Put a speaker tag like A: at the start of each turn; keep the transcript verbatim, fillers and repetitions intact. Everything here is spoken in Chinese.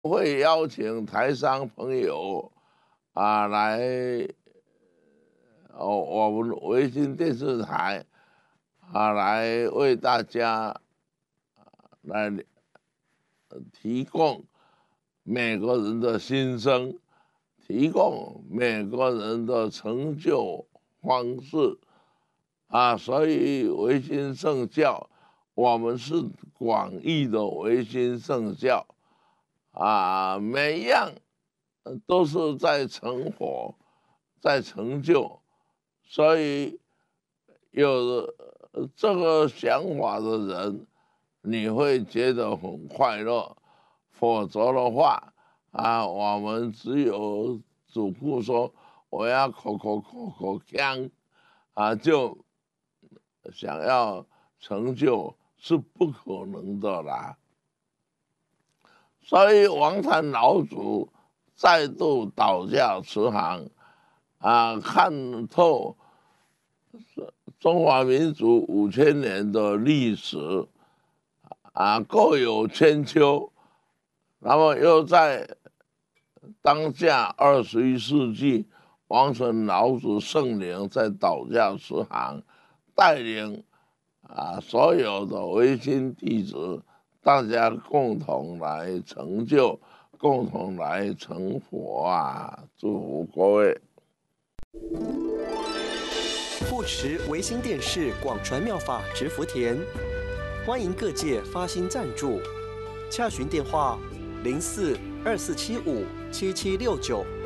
A: 会邀请台商朋友啊来，哦，我们维新电视台啊来为大家来提供每个人的心声，提供每个人的成就方式啊，所以维新圣教，我们是广义的维新圣教啊，每一样都是在成佛，在成就，所以有这个想法的人，你会觉得很快乐。否则的话，啊，我们只有嘱咐说我要口口口口香，啊，就想要成就是不可能的啦。所以王禅老祖再度倒驾慈航，啊，看透中华民族五千年的历史，啊，各有千秋。那么又在当下二十一世纪，王禅老祖圣灵在倒驾慈航，带领啊所有的维新弟子，大家共同来成就，共同来成佛啊！祝福各位。
B: 护持维新电视广传妙法植福田，欢迎各界发心赞助，洽询电话零四二四七五七七六九。